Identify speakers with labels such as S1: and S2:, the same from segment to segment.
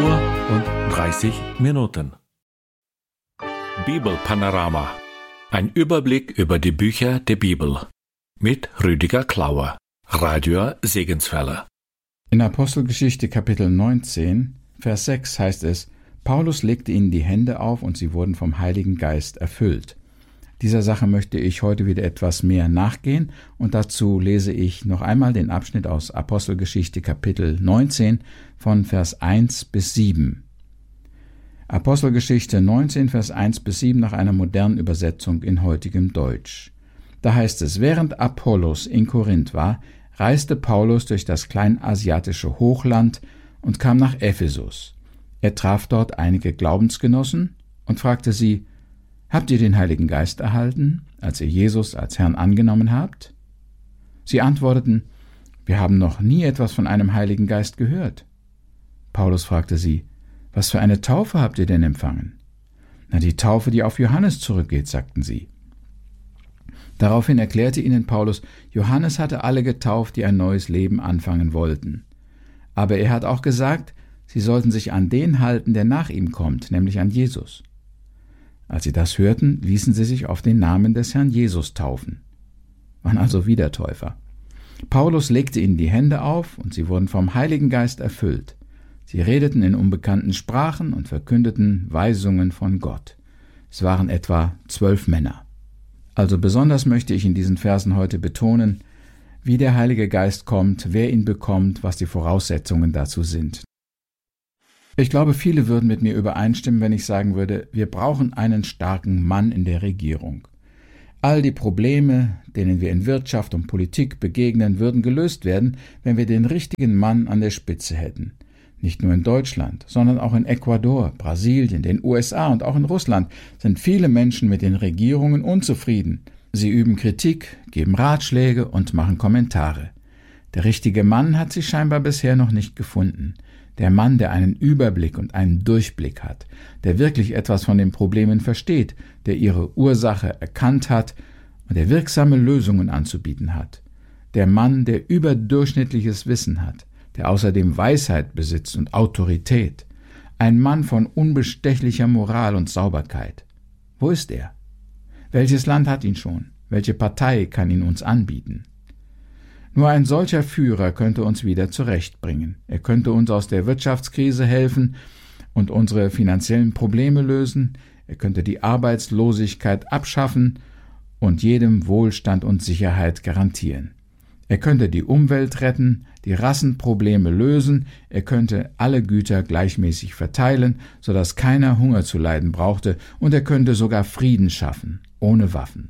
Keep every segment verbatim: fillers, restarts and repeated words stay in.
S1: Uhr und dreißig Minuten. Bibelpanorama. Ein Überblick über die Bücher der Bibel. Mit Rüdiger Klauer, Radio Segenswelle.
S2: In Apostelgeschichte Kapitel neunzehn, Vers sechs heißt es: Paulus legte ihnen die Hände auf und sie wurden vom Heiligen Geist erfüllt. Dieser Sache möchte ich heute wieder etwas mehr nachgehen und dazu lese ich noch einmal den Abschnitt aus Apostelgeschichte Kapitel neunzehn von Vers eins bis sieben. Apostelgeschichte neunzehn, Vers eins bis sieben nach einer modernen Übersetzung in heutigem Deutsch. Da heißt es: Während Apollos in Korinth war, reiste Paulus durch das kleinasiatische Hochland und kam nach Ephesus. Er traf dort einige Glaubensgenossen und fragte sie: Habt ihr den Heiligen Geist erhalten, als ihr Jesus als Herrn angenommen habt? Sie antworteten: Wir haben noch nie etwas von einem Heiligen Geist gehört. Paulus fragte sie: Was für eine Taufe habt ihr denn empfangen? Na, die Taufe, die auf Johannes zurückgeht, sagten sie. Daraufhin erklärte ihnen Paulus, Johannes hatte alle getauft, die ein neues Leben anfangen wollten. Aber er hat auch gesagt, sie sollten sich an den halten, der nach ihm kommt, nämlich an Jesus. Als sie das hörten, ließen sie sich auf den Namen des Herrn Jesus taufen. Waren also Wiedertäufer. Paulus legte ihnen die Hände auf und sie wurden vom Heiligen Geist erfüllt. Sie redeten in unbekannten Sprachen und verkündeten Weisungen von Gott. Es waren etwa zwölf Männer. Also besonders möchte ich in diesen Versen heute betonen, wie der Heilige Geist kommt, wer ihn bekommt, was die Voraussetzungen dazu sind. Ich glaube, viele würden mit mir übereinstimmen, wenn ich sagen würde, wir brauchen einen starken Mann in der Regierung. All die Probleme, denen wir in Wirtschaft und Politik begegnen, würden gelöst werden, wenn wir den richtigen Mann an der Spitze hätten. Nicht nur in Deutschland, sondern auch in Ecuador, Brasilien, den U S A und auch in Russland sind viele Menschen mit den Regierungen unzufrieden. Sie üben Kritik, geben Ratschläge und machen Kommentare. Der richtige Mann hat sich scheinbar bisher noch nicht gefunden. Der Mann, der einen Überblick und einen Durchblick hat, der wirklich etwas von den Problemen versteht, der ihre Ursache erkannt hat und der wirksame Lösungen anzubieten hat. Der Mann, der überdurchschnittliches Wissen hat, der außerdem Weisheit besitzt und Autorität. Ein Mann von unbestechlicher Moral und Sauberkeit. Wo ist er? Welches Land hat ihn schon? Welche Partei kann ihn uns anbieten? Nur ein solcher Führer könnte uns wieder zurechtbringen. Er könnte uns aus der Wirtschaftskrise helfen und unsere finanziellen Probleme lösen. Er könnte die Arbeitslosigkeit abschaffen und jedem Wohlstand und Sicherheit garantieren. Er könnte die Umwelt retten, die Rassenprobleme lösen. Er könnte alle Güter gleichmäßig verteilen, sodass keiner Hunger zu leiden brauchte, und er könnte sogar Frieden schaffen, ohne Waffen.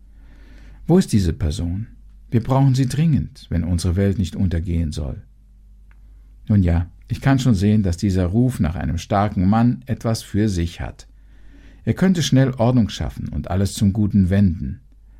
S2: Wo ist diese Person? Wir brauchen sie dringend, wenn unsere Welt nicht untergehen soll. Nun ja, ich kann schon sehen, dass dieser Ruf nach einem starken Mann etwas für sich hat. Er könnte schnell Ordnung schaffen und alles zum Guten wenden.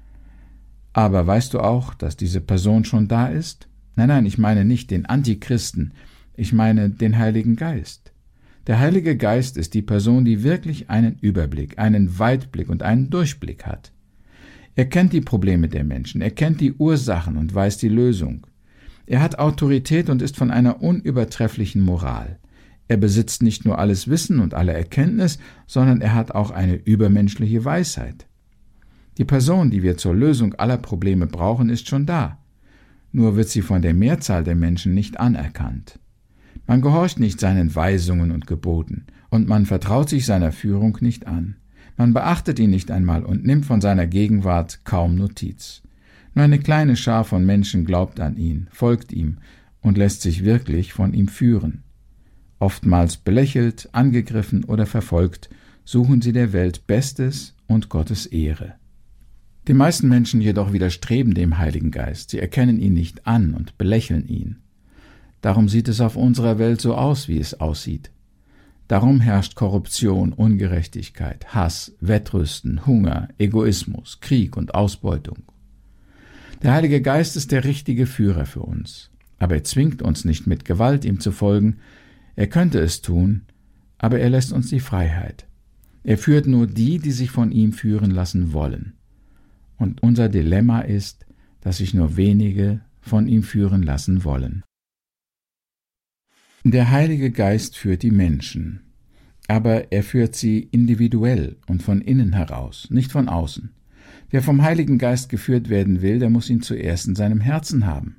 S2: Aber weißt du auch, dass diese Person schon da ist? Nein, nein, ich meine nicht den Antichristen, ich meine den Heiligen Geist. Der Heilige Geist ist die Person, die wirklich einen Überblick, einen Weitblick und einen Durchblick hat. Er kennt die Probleme der Menschen, er kennt die Ursachen und weiß die Lösung. Er hat Autorität und ist von einer unübertrefflichen Moral. Er besitzt nicht nur alles Wissen und alle Erkenntnis, sondern er hat auch eine übermenschliche Weisheit. Die Person, die wir zur Lösung aller Probleme brauchen, ist schon da. Nur wird sie von der Mehrzahl der Menschen nicht anerkannt. Man gehorcht nicht seinen Weisungen und Geboten, und man vertraut sich seiner Führung nicht an. Man beachtet ihn nicht einmal und nimmt von seiner Gegenwart kaum Notiz. Nur eine kleine Schar von Menschen glaubt an ihn, folgt ihm und lässt sich wirklich von ihm führen. Oftmals belächelt, angegriffen oder verfolgt, suchen sie der Welt Bestes und Gottes Ehre. Die meisten Menschen jedoch widerstreben dem Heiligen Geist, sie erkennen ihn nicht an und belächeln ihn. Darum sieht es auf unserer Welt so aus, wie es aussieht. Darum herrscht Korruption, Ungerechtigkeit, Hass, Wettrüsten, Hunger, Egoismus, Krieg und Ausbeutung. Der Heilige Geist ist der richtige Führer für uns, aber er zwingt uns nicht mit Gewalt, ihm zu folgen. Er könnte es tun, aber er lässt uns die Freiheit. Er führt nur die, die sich von ihm führen lassen wollen. Und unser Dilemma ist, dass sich nur wenige von ihm führen lassen wollen. Der Heilige Geist führt die Menschen, aber er führt sie individuell und von innen heraus, nicht von außen. Wer vom Heiligen Geist geführt werden will, der muss ihn zuerst in seinem Herzen haben.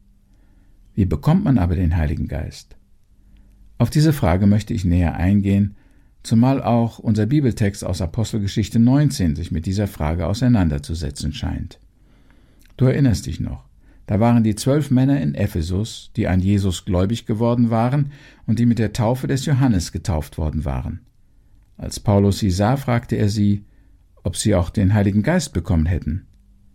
S2: Wie bekommt man aber den Heiligen Geist? Auf diese Frage möchte ich näher eingehen, zumal auch unser Bibeltext aus Apostelgeschichte neunzehn sich mit dieser Frage auseinanderzusetzen scheint. Du erinnerst dich noch, da waren die zwölf Männer in Ephesus, die an Jesus gläubig geworden waren und die mit der Taufe des Johannes getauft worden waren. Als Paulus sie sah, fragte er sie, ob sie auch den Heiligen Geist bekommen hätten.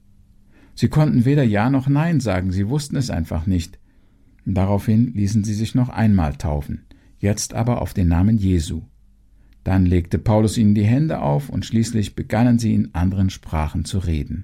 S2: Sie konnten weder Ja noch Nein sagen, sie wussten es einfach nicht. Daraufhin ließen sie sich noch einmal taufen, jetzt aber auf den Namen Jesu. Dann legte Paulus ihnen die Hände auf und schließlich begannen sie in anderen Sprachen zu reden.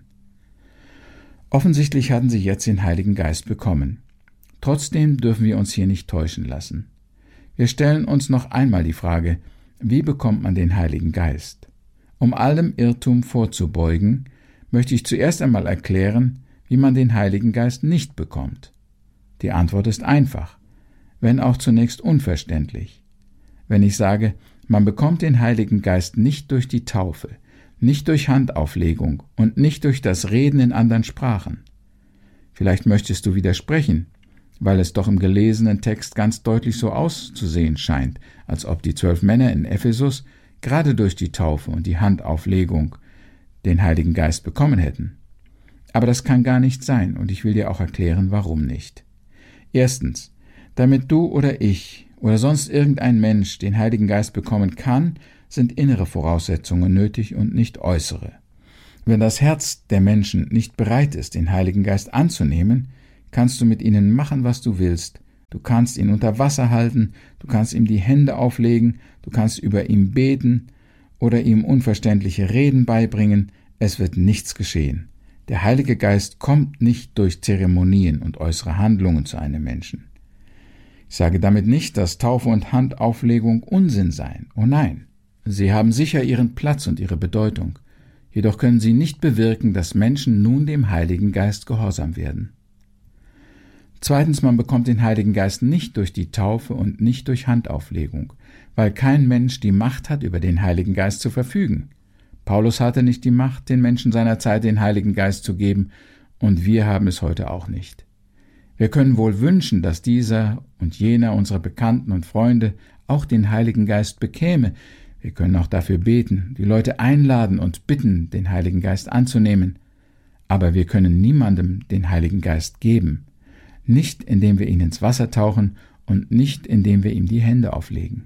S2: Offensichtlich hatten sie jetzt den Heiligen Geist bekommen. Trotzdem dürfen wir uns hier nicht täuschen lassen. Wir stellen uns noch einmal die Frage, wie bekommt man den Heiligen Geist? Um allem Irrtum vorzubeugen, möchte ich zuerst einmal erklären, wie man den Heiligen Geist nicht bekommt. Die Antwort ist einfach, wenn auch zunächst unverständlich. Wenn ich sage, man bekommt den Heiligen Geist nicht durch die Taufe, nicht durch Handauflegung und nicht durch das Reden in anderen Sprachen. Vielleicht möchtest du widersprechen, weil es doch im gelesenen Text ganz deutlich so auszusehen scheint, als ob die zwölf Männer in Ephesus gerade durch die Taufe und die Handauflegung den Heiligen Geist bekommen hätten. Aber das kann gar nicht sein, und ich will dir auch erklären, warum nicht. Erstens, damit du oder ich oder sonst irgendein Mensch den Heiligen Geist bekommen kann, sind innere Voraussetzungen nötig und nicht äußere. Wenn das Herz der Menschen nicht bereit ist, den Heiligen Geist anzunehmen, kannst du mit ihnen machen, was du willst. Du kannst ihn unter Wasser halten, du kannst ihm die Hände auflegen, du kannst über ihm beten oder ihm unverständliche Reden beibringen. Es wird nichts geschehen. Der Heilige Geist kommt nicht durch Zeremonien und äußere Handlungen zu einem Menschen. Ich sage damit nicht, dass Taufe und Handauflegung Unsinn seien. Oh nein. Sie haben sicher ihren Platz und ihre Bedeutung, jedoch können sie nicht bewirken, dass Menschen nun dem Heiligen Geist gehorsam werden. Zweitens, man bekommt den Heiligen Geist nicht durch die Taufe und nicht durch Handauflegung, weil kein Mensch die Macht hat, über den Heiligen Geist zu verfügen. Paulus hatte nicht die Macht, den Menschen seiner Zeit den Heiligen Geist zu geben, und wir haben es heute auch nicht. Wir können wohl wünschen, dass dieser und jener unserer Bekannten und Freunde auch den Heiligen Geist bekäme. Wir können auch dafür beten, die Leute einladen und bitten, den Heiligen Geist anzunehmen. Aber wir können niemandem den Heiligen Geist geben, nicht indem wir ihn ins Wasser tauchen und nicht indem wir ihm die Hände auflegen.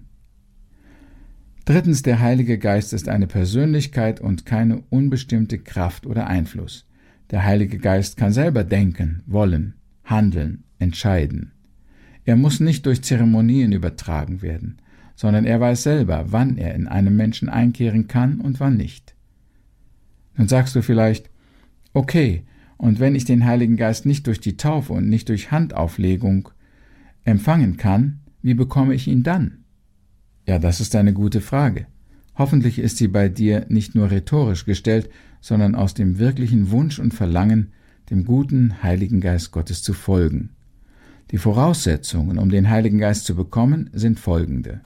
S2: Drittens, der Heilige Geist ist eine Persönlichkeit und keine unbestimmte Kraft oder Einfluss. Der Heilige Geist kann selber denken, wollen, handeln, entscheiden. Er muss nicht durch Zeremonien übertragen werden, sondern er weiß selber, wann er in einem Menschen einkehren kann und wann nicht. Nun sagst du vielleicht, okay, und wenn ich den Heiligen Geist nicht durch die Taufe und nicht durch Handauflegung empfangen kann, wie bekomme ich ihn dann? Ja, das ist eine gute Frage. Hoffentlich ist sie bei dir nicht nur rhetorisch gestellt, sondern aus dem wirklichen Wunsch und Verlangen, dem guten Heiligen Geist Gottes zu folgen. Die Voraussetzungen, um den Heiligen Geist zu bekommen, sind folgende.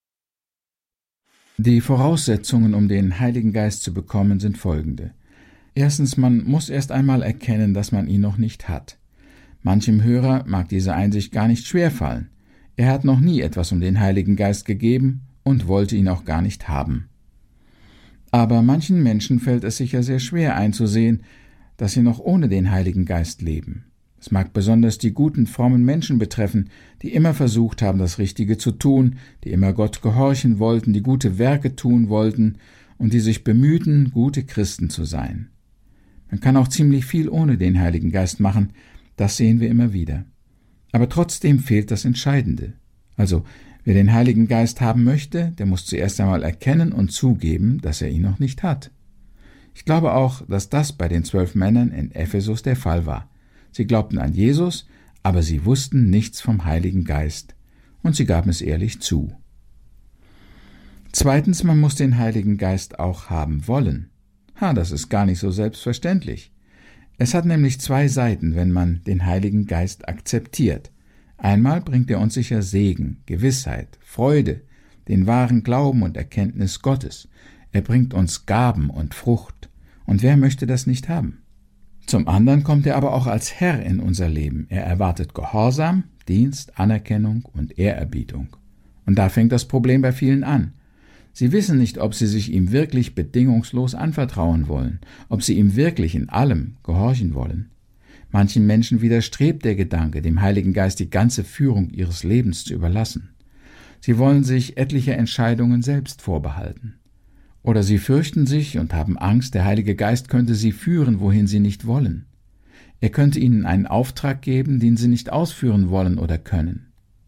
S2: Die Voraussetzungen, um den Heiligen Geist zu bekommen, sind folgende. Erstens, man muss erst einmal erkennen, dass man ihn noch nicht hat. Manchem Hörer mag diese Einsicht gar nicht schwerfallen. Er hat noch nie etwas um den Heiligen Geist gegeben und wollte ihn auch gar nicht haben. Aber manchen Menschen fällt es sicher sehr schwer einzusehen, dass sie noch ohne den Heiligen Geist leben. Es mag besonders die guten, frommen Menschen betreffen, die immer versucht haben, das Richtige zu tun, die immer Gott gehorchen wollten, die gute Werke tun wollten und die sich bemühten, gute Christen zu sein. Man kann auch ziemlich viel ohne den Heiligen Geist machen, das sehen wir immer wieder. Aber trotzdem fehlt das Entscheidende. Also, wer den Heiligen Geist haben möchte, der muss zuerst einmal erkennen und zugeben, dass er ihn noch nicht hat. Ich glaube auch, dass das bei den zwölf Männern in Ephesus der Fall war. Sie glaubten an Jesus, aber sie wussten nichts vom Heiligen Geist, und sie gaben es ehrlich zu. Zweitens, man muss den Heiligen Geist auch haben wollen. Ha, das ist gar nicht so selbstverständlich. Es hat nämlich zwei Seiten, wenn man den Heiligen Geist akzeptiert. Einmal bringt er uns sicher Segen, Gewissheit, Freude, den wahren Glauben und Erkenntnis Gottes. Er bringt uns Gaben und Frucht. Und wer möchte das nicht haben? Zum anderen kommt er aber auch als Herr in unser Leben. Er erwartet Gehorsam, Dienst, Anerkennung und Ehrerbietung. Und da fängt das Problem bei vielen an. Sie wissen nicht, ob sie sich ihm wirklich bedingungslos anvertrauen wollen, ob sie ihm wirklich in allem gehorchen wollen. Manchen Menschen widerstrebt der Gedanke, dem Heiligen Geist die ganze Führung ihres Lebens zu überlassen. Sie wollen sich etliche Entscheidungen selbst vorbehalten. Oder sie fürchten sich und haben Angst, der Heilige Geist könnte sie führen, wohin sie nicht wollen. Er könnte ihnen einen Auftrag geben, den sie nicht ausführen wollen oder können.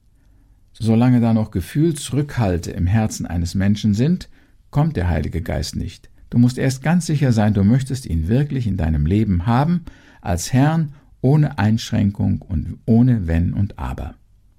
S2: Solange da noch Gefühlsrückhalte im Herzen eines Menschen sind, kommt der Heilige Geist nicht. Du musst erst ganz sicher sein, du möchtest ihn wirklich in deinem Leben haben, als Herrn, ohne Einschränkung und ohne Wenn und Aber.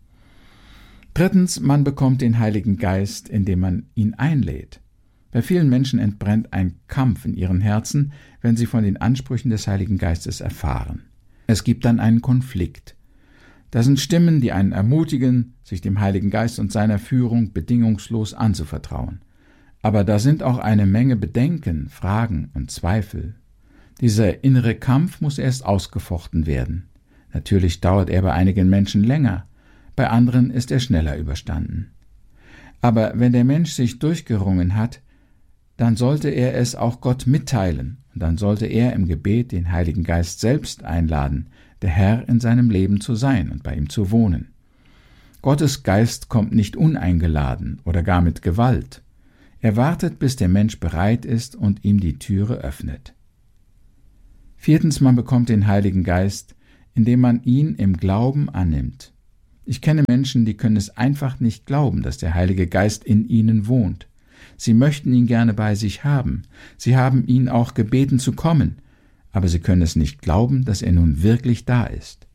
S2: Drittens, man bekommt den Heiligen Geist, indem man ihn einlädt. Bei vielen Menschen entbrennt ein Kampf in ihren Herzen, wenn sie von den Ansprüchen des Heiligen Geistes erfahren. Es gibt dann einen Konflikt. Das sind Stimmen, die einen ermutigen, sich dem Heiligen Geist und seiner Führung bedingungslos anzuvertrauen. Aber da sind auch eine Menge Bedenken, Fragen und Zweifel. Dieser innere Kampf muss erst ausgefochten werden. Natürlich dauert er bei einigen Menschen länger, bei anderen ist er schneller überstanden. Aber wenn der Mensch sich durchgerungen hat, dann sollte er es auch Gott mitteilen, und dann sollte er im Gebet den Heiligen Geist selbst einladen, der Herr in seinem Leben zu sein und bei ihm zu wohnen. Gottes Geist kommt nicht uneingeladen oder gar mit Gewalt. Er wartet, bis der Mensch bereit ist und ihm die Türe öffnet. Viertens, man bekommt den Heiligen Geist, indem man ihn im Glauben annimmt. Ich kenne Menschen, die können es einfach nicht glauben, dass der Heilige Geist in ihnen wohnt. Sie möchten ihn gerne bei sich haben. Sie haben ihn auch gebeten zu kommen, aber sie können es nicht glauben, dass er nun wirklich da ist.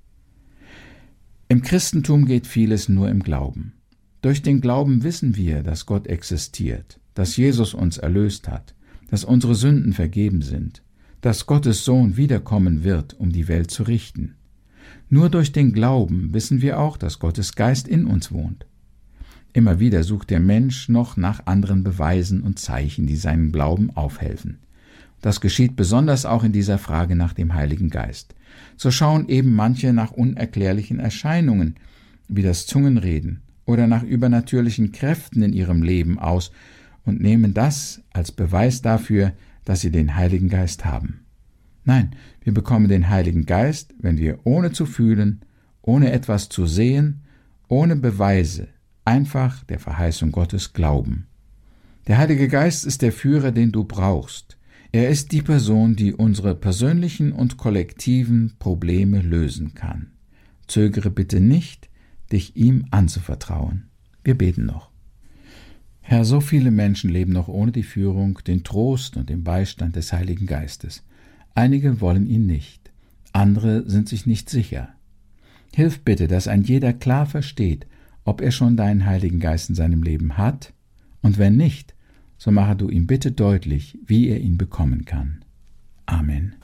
S2: Im Christentum geht vieles nur im Glauben. Durch den Glauben wissen wir, dass Gott existiert, dass Jesus uns erlöst hat, dass unsere Sünden vergeben sind, dass Gottes Sohn wiederkommen wird, um die Welt zu richten. Nur durch den Glauben wissen wir auch, dass Gottes Geist in uns wohnt. Immer wieder sucht der Mensch noch nach anderen Beweisen und Zeichen, die seinen Glauben aufhelfen. Das geschieht besonders auch in dieser Frage nach dem Heiligen Geist. So schauen eben manche nach unerklärlichen Erscheinungen, wie das Zungenreden, oder nach übernatürlichen Kräften in ihrem Leben aus und nehmen das als Beweis dafür, dass sie den Heiligen Geist haben. Nein, wir bekommen den Heiligen Geist, wenn wir ohne zu fühlen, ohne etwas zu sehen, ohne Beweise, einfach der Verheißung Gottes glauben. Der Heilige Geist ist der Führer, den du brauchst. Er ist die Person, die unsere persönlichen und kollektiven Probleme lösen kann. Zögere bitte nicht, dich ihm anzuvertrauen. Wir beten noch. Herr, so viele Menschen leben noch ohne die Führung, den Trost und den Beistand des Heiligen Geistes. Einige wollen ihn nicht, andere sind sich nicht sicher. Hilf bitte, dass ein jeder klar versteht, ob er schon deinen Heiligen Geist in seinem Leben hat, und wenn nicht, so mache du ihm bitte deutlich, wie er ihn bekommen kann. Amen.